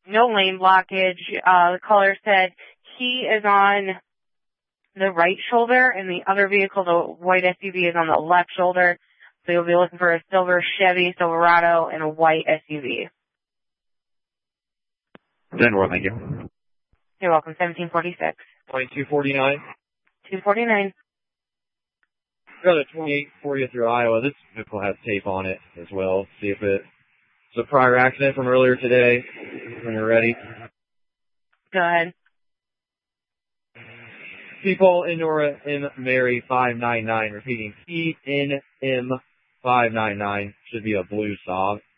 No lane blockage. The caller said he is on the right shoulder and the other vehicle, the white SUV, is on the left shoulder. So you'll be looking for a silver Chevy Silverado and a white SUV. 10-4, thank you. You're welcome. 1746. 2249. 249. Got a 2840 through Iowa. This vehicle has tape on it as well. See if it's a prior accident from earlier today. When you're ready. Go ahead. People in Nora M. Mary 599. Repeating, PNM 599. Should be a blue Saab.